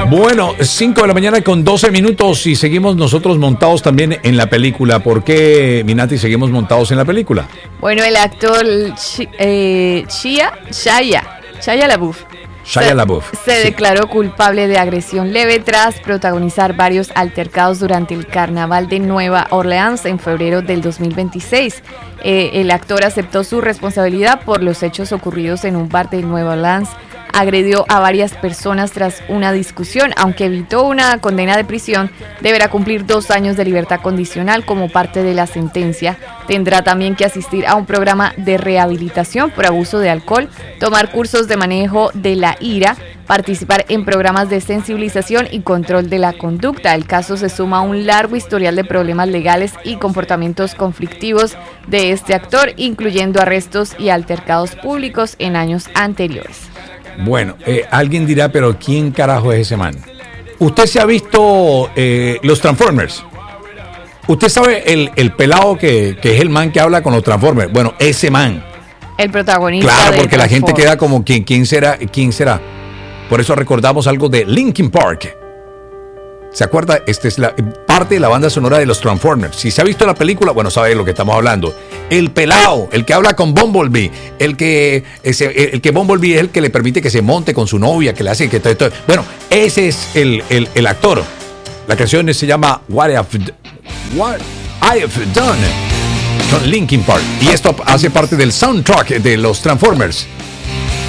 Bueno, 5 de la mañana con 12 minutos y seguimos nosotros montados también en la película. ¿Por qué, Minati, seguimos montados en la película? Bueno, el actor Shia LaBeouf se declaró culpable de agresión leve tras protagonizar varios altercados durante el Carnaval de Nueva Orleans en febrero del 2026. El actor aceptó su responsabilidad por los hechos ocurridos en un bar de Nueva Orleans. Agredió a varias personas tras una discusión. Aunque evitó una condena de prisión, deberá cumplir 2 años de libertad condicional como parte de la sentencia. Tendrá también que asistir a un programa de rehabilitación por abuso de alcohol, tomar cursos de manejo de la ira, participar en programas de sensibilización y control de la conducta. El caso se suma a un largo historial de problemas legales y comportamientos conflictivos de este actor, incluyendo arrestos y altercados públicos en años anteriores. Bueno, alguien dirá, pero ¿quién carajo es ese man? ¿Usted se ha visto los Transformers? ¿Usted sabe el pelado que es el man que habla con los Transformers? Bueno, ese man. El protagonista. Claro, porque la gente queda como, ¿quién será? ¿Quién será? Por eso recordamos algo de Linkin Park. ¿Se acuerda? Esta es la parte de la banda sonora de los Transformers. Si se ha visto la película, bueno, sabe de lo que estamos hablando. El pelao, el que habla con Bumblebee, el que Bumblebee es el que le permite que se monte con su novia, que le hace que todo. Bueno, ese es el actor. La canción se llama What I Have Done con Linkin Park. Y esto hace parte del soundtrack de los Transformers.